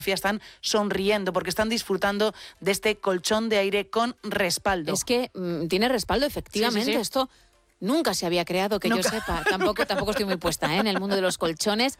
están sonriendo porque están disfrutando de este colchón de aire con respaldo. Es que tiene respaldo, efectivamente. Sí. Esto nunca se había creado, que Nunca. yo sepa. Tampoco estoy muy puesta en el mundo de los colchones.